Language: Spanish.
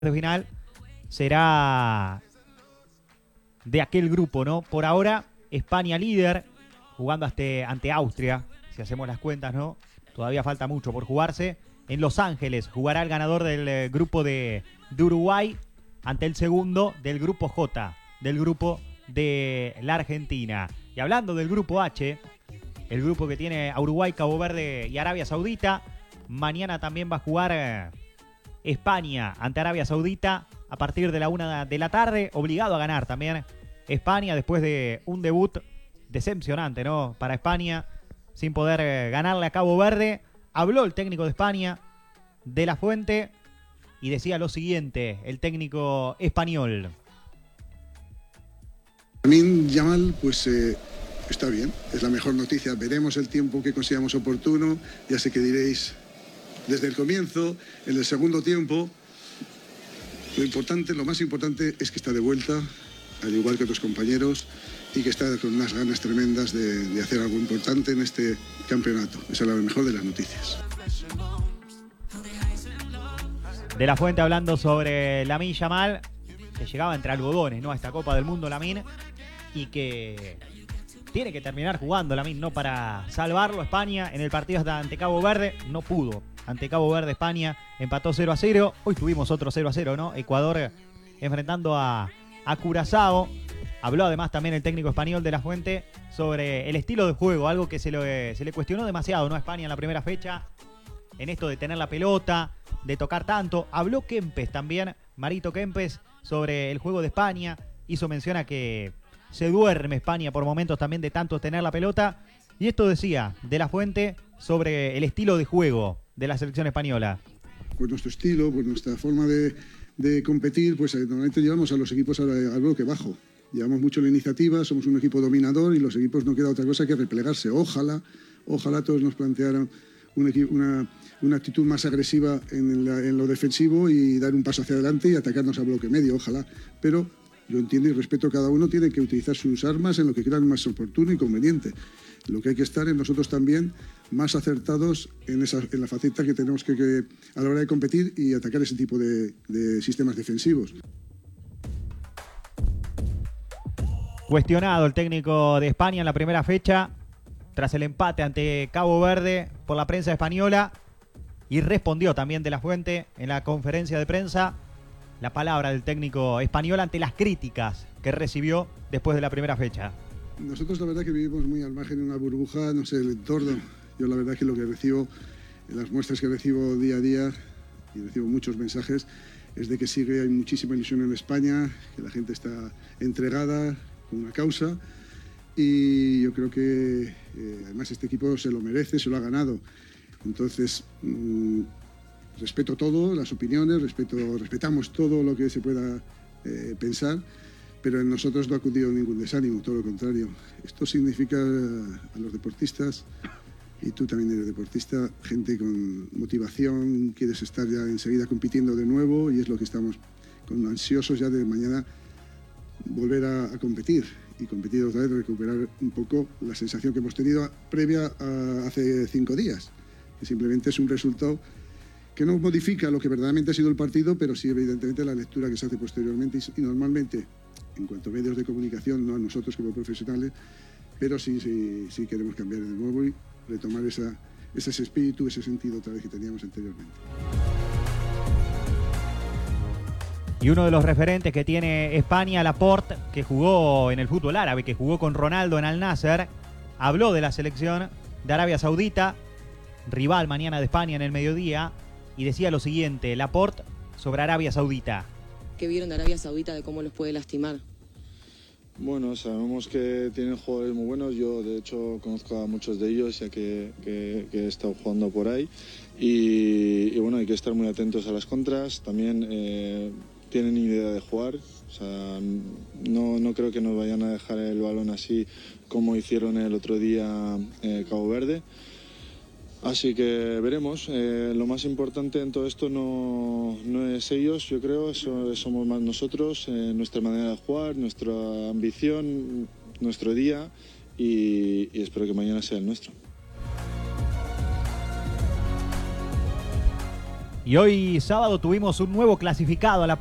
de final será de aquel grupo, ¿no? Por ahora, España líder, jugando ante Austria, si hacemos las cuentas, ¿no? Todavía falta mucho por jugarse. En Los Ángeles jugará el ganador del grupo de Uruguay ante el segundo del grupo J, del grupo de la Argentina. Y hablando del grupo H, el grupo que tiene a Uruguay, Cabo Verde y Arabia Saudita, mañana también va a jugar España ante Arabia Saudita a partir de la 1 de la tarde, obligado a ganar también España después de un debut decepcionante, ¿no? Para España, sin poder ganarle a Cabo Verde. Habló el técnico de España, De La Fuente, y decía lo siguiente, el técnico español. Lamine Yamal, pues está bien, es la mejor noticia. Veremos el tiempo que consideramos oportuno. Ya sé que diréis desde el comienzo, en el segundo tiempo. Lo más importante es que está de vuelta, al igual que otros compañeros, y que está con unas ganas tremendas de hacer algo importante en este campeonato. Esa es la mejor de las noticias. De La Fuente hablando sobre Lamine Yamal, que llegaba entre algodones, ¿no? A esta Copa del Mundo, Lamine, y que tiene que terminar jugando Lamine, ¿no? Para salvarlo. España en el partido ante Cabo Verde no pudo. Ante Cabo Verde, España empató 0-0. Hoy tuvimos otro 0-0, ¿no? Ecuador enfrentando a Curazao. Habló además también el técnico español De La Fuente sobre el estilo de juego, algo que se le cuestionó demasiado, ¿no? A España en la primera fecha, en esto de tener la pelota, de tocar tanto. Habló Kempes también, Marito Kempes, sobre el juego de España. Hizo mención a que se duerme España por momentos también de tanto tener la pelota. Y esto decía De La Fuente sobre el estilo de juego de la selección española. Pues nuestro estilo, pues nuestra forma de competir, pues normalmente llevamos a los equipos al bloque bajo. Llevamos mucho la iniciativa, somos un equipo dominador y los equipos no queda otra cosa que replegarse. Ojalá todos nos plantearan una actitud más agresiva en lo defensivo y dar un paso hacia adelante y atacarnos a bloque medio, ojalá. Pero yo entiendo y respeto a cada uno, tiene que utilizar sus armas en lo que crean más oportuno y conveniente. Lo que hay que estar es nosotros también más acertados en la faceta que tenemos que a la hora de competir y atacar ese tipo de sistemas defensivos. Cuestionado el técnico de España en la primera fecha, tras el empate ante Cabo Verde por la prensa española, y respondió también De La Fuente en la conferencia de prensa la palabra del técnico español ante las críticas que recibió después de la primera fecha. Nosotros la verdad que vivimos muy al margen de una burbuja, no sé, el entorno. Yo la verdad que lo que recibo, las muestras que recibo día a día, y recibo muchos mensajes, es de que hay muchísima ilusión en España, que la gente está entregada con una causa, y yo creo que además este equipo se lo merece, se lo ha ganado. Entonces, respeto todo, las opiniones, respetamos todo lo que se pueda pensar, pero en nosotros no ha cundido ningún desánimo, todo lo contrario. Esto significa a los deportistas, y tú también eres deportista, gente con motivación, quieres estar ya enseguida compitiendo de nuevo, y es lo que estamos ansiosos ya de mañana volver a competir, y competir otra vez, recuperar un poco la sensación que hemos tenido previa a hace 5 días, que simplemente es un resultado que no modifica lo que verdaderamente ha sido el partido, pero sí evidentemente la lectura que se hace posteriormente y normalmente, en cuanto a medios de comunicación, no a nosotros como profesionales, pero sí queremos cambiar de nuevo y retomar ese espíritu, ese sentido otra vez que teníamos anteriormente. Y uno de los referentes que tiene España, Laporte, que jugó en el fútbol árabe, que jugó con Ronaldo en Al Nasser, habló de la selección de Arabia Saudita, rival mañana de España en el mediodía, y decía lo siguiente, Laporte sobre Arabia Saudita. ¿Qué vieron de Arabia Saudita de cómo los puede lastimar? Bueno, sabemos que tienen jugadores muy buenos. Yo, de hecho, conozco a muchos de ellos, ya que he estado jugando por ahí. Y bueno, hay que estar muy atentos a las contras. También tienen idea de jugar. O sea, no creo que nos vayan a dejar el balón así como hicieron el otro día Cabo Verde. Así que veremos. Lo más importante en todo esto no es ellos, yo creo, somos más nosotros, nuestra manera de jugar, nuestra ambición, nuestro día, y espero que mañana sea el nuestro. Y hoy sábado tuvimos un nuevo clasificado a la